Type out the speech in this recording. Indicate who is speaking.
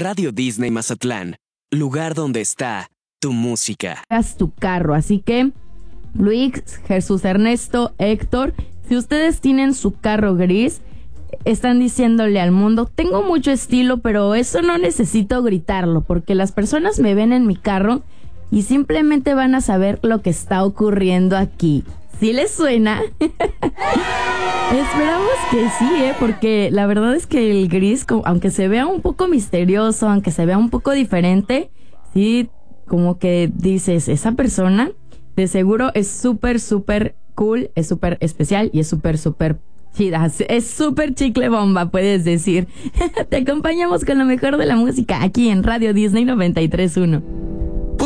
Speaker 1: Radio Disney Mazatlán, lugar donde está tu música.
Speaker 2: Es tu carro, así que Luis, Jesús Ernesto, Héctor, si ustedes tienen su carro gris, están diciéndole al mundo, tengo mucho estilo, pero eso no necesito gritarlo, porque las personas me ven en mi carro y simplemente van a saber lo que está ocurriendo aquí. ¿Sí les suena? Esperamos que sí, porque la verdad es que el gris, aunque se vea un poco misterioso, aunque se vea un poco diferente, sí, como que dices, esa persona de seguro es súper, súper cool, es súper especial y es súper, súper chida. Es súper chicle bomba, puedes decir. Te acompañamos con lo mejor de la música aquí en Radio Disney 93.1.